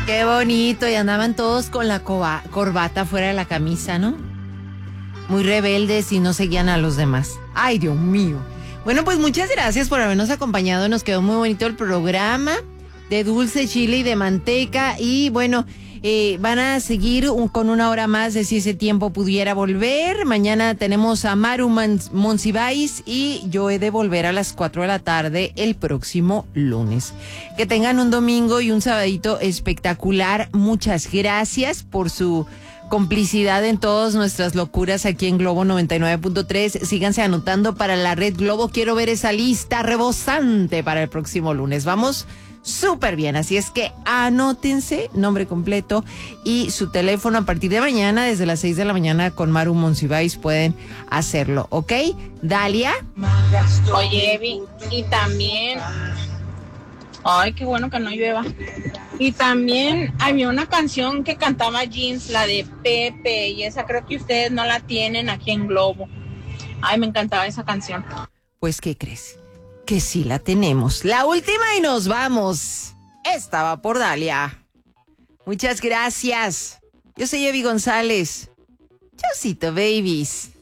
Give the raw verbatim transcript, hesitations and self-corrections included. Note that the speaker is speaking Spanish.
Qué bonito, y andaban todos con la coba- corbata fuera de la camisa, ¿no? Muy rebeldes y no seguían a los demás. Ay, Dios mío. Bueno, pues muchas gracias por habernos acompañado. Nos quedó muy bonito el programa de dulce, chile y de manteca. Y bueno, eh, van a seguir un, con una hora más de Si ese tiempo pudiera volver. Mañana tenemos a Maru Mans- Monsiváis y yo he de volver a las cuatro de la tarde el próximo lunes. Que tengan un domingo y un sabadito espectacular. Muchas gracias por su complicidad en todas nuestras locuras aquí en Globo noventa y nueve punto tres. Síganse anotando para la Red Globo. Quiero ver esa lista rebosante para el próximo lunes. Vamos súper bien, así es que anótense nombre completo y su teléfono a partir de mañana, desde las seis de la mañana con Maru Monsiváis pueden hacerlo, ¿ok? Dalia. Oye, Evi, y también... Ay, qué bueno que no llueva. Y también había una canción que cantaba Jeans, la de Pepe, y esa creo que ustedes no la tienen aquí en Globo. Ay, me encantaba esa canción. Pues, ¿qué crees? Que sí la tenemos. La última y nos vamos. Esta va por Dalia. Muchas gracias. Yo soy Evi González. Chaucito, babies.